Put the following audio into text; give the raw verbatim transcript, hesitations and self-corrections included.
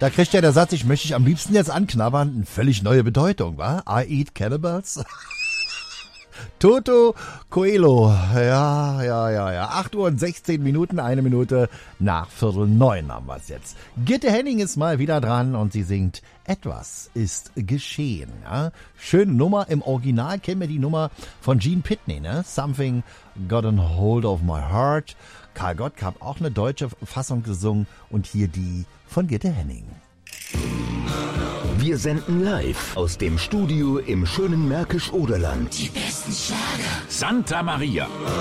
Da kriegt ja der Satz, ich möchte dich am liebsten jetzt anknabbern, eine völlig neue Bedeutung, wa? I eat cannibals. Toto Coelho, ja, ja, ja, ja. acht Uhr und sechzehn Minuten, eine Minute nach Viertel neun haben wir es jetzt. Gitte Henning ist mal wieder dran und sie singt Etwas ist geschehen. Ja? Schöne Nummer, im Original kennen wir die Nummer von Gene Pitney, ne? Something got a hold of my heart. Karl Gott hat auch eine deutsche Fassung gesungen und hier die von Gitte Henning. Wir senden live aus dem Studio im schönen Märkisch-Oderland. Die besten Schlager. Santa Maria.